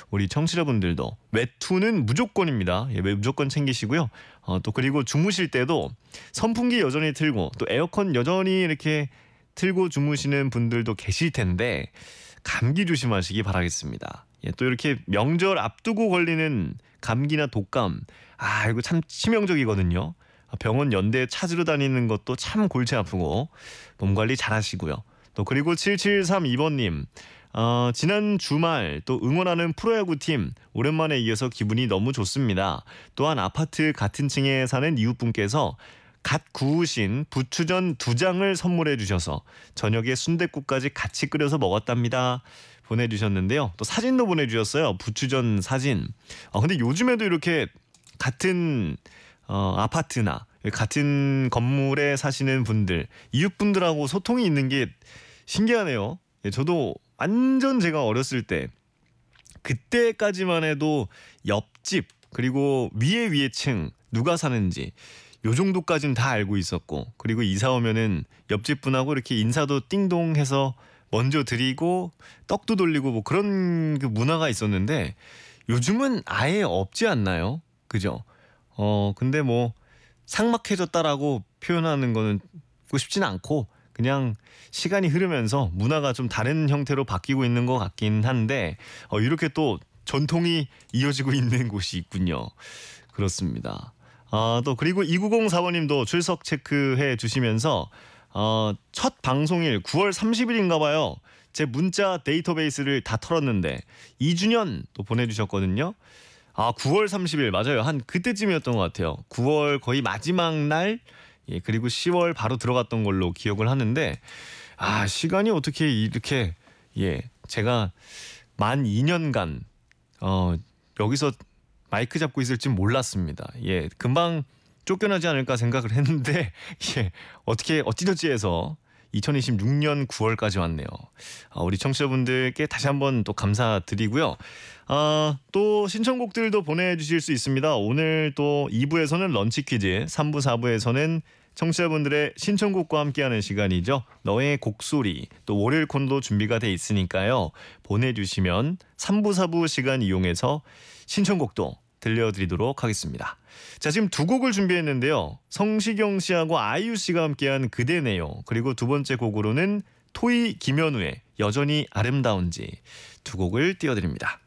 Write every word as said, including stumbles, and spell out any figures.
우리 청취자분들도 외투는 무조건입니다. 예, 무조건 챙기시고요. 어, 또 그리고 주무실 때도 선풍기 여전히 틀고 또 에어컨 여전히 이렇게 틀고 주무시는 분들도 계실 텐데 감기 조심하시기 바라겠습니다. 예, 또 이렇게 명절 앞두고 걸리는 감기나 독감, 아 이거 참 치명적이거든요. 병원 연대 찾으러 다니는 것도 참 골치 아프고 몸 관리 잘 하시고요. 또 그리고 칠칠삼이 번님 어, 지난 주말 또 응원하는 프로야구팀 오랜만에 이어서 기분이 너무 좋습니다. 또한 아파트 같은 층에 사는 이웃분께서 갓 구우신 부추전 두 장을 선물해 주셔서 저녁에 순댓국까지 같이 끓여서 먹었답니다. 보내주셨는데요. 또 사진도 보내주셨어요. 부추전 사진. 어, 근데 요즘에도 이렇게 같은 어, 아파트나 같은 건물에 사시는 분들, 이웃분들하고 소통이 있는 게 신기하네요. 예, 저도 완전 제가 어렸을 때 그때까지만 해도 옆집 그리고 위에 위에 층 누가 사는지 요 정도까지는 다 알고 있었고, 그리고 이사 오면은 옆집 분하고 이렇게 인사도 띵동 해서 먼저 드리고 떡도 돌리고 뭐 그런 그 문화가 있었는데 요즘은 아예 없지 않나요? 그죠? 어 근데 뭐 삭막해졌다라고 표현하는 거는 쉽지는 않고 그냥 시간이 흐르면서 문화가 좀 다른 형태로 바뀌고 있는 것 같긴 한데 어, 이렇게 또 전통이 이어지고 있는 곳이 있군요. 그렇습니다. 아, 또 그리고 이구공사 번님도 출석 체크해 주시면서 어, 첫 방송일 구월 삼십일인가 봐요. 제 문자 데이터베이스를 다 털었는데 이 주년 또 보내주셨거든요. 아, 구월 삼십일 맞아요. 한 그때쯤이었던 것 같아요. 구월 거의 마지막 날, 예, 그리고 시월 바로 들어갔던 걸로 기억을 하는데, 아, 시간이 어떻게 이렇게, 예, 제가 만 이 년간, 어, 여기서 마이크 잡고 있을지 몰랐습니다. 예, 금방 쫓겨나지 않을까 생각을 했는데, 예, 어떻게, 어찌저찌 해서 이천이십육 년 구월까지 왔네요. 아, 우리 청취자분들께 다시 한번 또 감사드리고요. 아, 또 신청곡들도 보내주실 수 있습니다. 오늘 또 이 부에서는 런치 퀴즈, 삼 부, 사 부에서는 청취자분들의 신청곡과 함께하는 시간이죠. 너의 곡소리, 또 월요일 콘도 준비가 돼 있으니까요. 보내주시면 삼 부, 사 부 시간 이용해서 신청곡도 들려드리도록 하겠습니다. 자, 지금 두 곡을 준비했는데요. 성시경 씨하고 아이유 씨가 함께한 그대네요. 그리고 두 번째 곡으로는 토이 김현우의 여전히 아름다운지 두 곡을 띄워드립니다.